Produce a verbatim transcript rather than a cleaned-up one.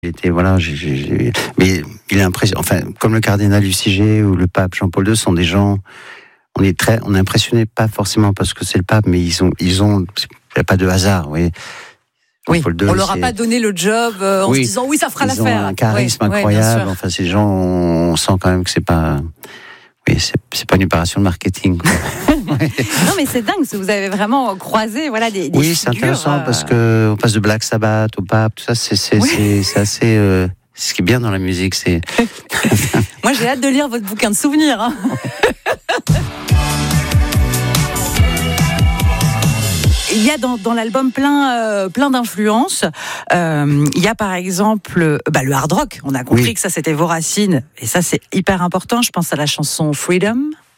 Il était, voilà, j'ai, j'ai, j'ai... mais il est impressionné. Enfin, comme le cardinal Luciger ou le pape Jean-Paul deux sont des gens. On est très, on est impressionné pas forcément parce que c'est le pape, mais ils ont, ils ont, il n'y a pas de hasard, vous voyez. Oui, deux, on leur a c'est... pas donné le job euh, en oui, se disant oui, ça fera ils l'affaire. Ils ont un charisme oui, incroyable. Oui, enfin, ces gens, on sent quand même que c'est pas, oui, c'est, c'est pas une opération de marketing. Quoi. Non, mais c'est dingue, vous avez vraiment croisé, voilà, des, des oui, figures. C'est intéressant euh... parce que on passe de Black Sabbath au pape, tout ça, c'est, c'est, oui. c'est, c'est assez. Euh, ce qui est bien dans la musique, c'est. Moi, j'ai hâte de lire votre bouquin de souvenirs. Hein. Il y a dans, dans l'album plein, euh, plein d'influences. Euh, il y a par exemple bah, le hard rock. On a compris oui. que ça c'était vos racines. Et ça c'est hyper important. Je pense à la chanson Freedom.